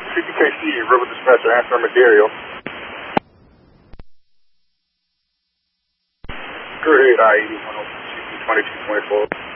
CPKC, River Dispatcher, answer Material. Great, I-80, 2224.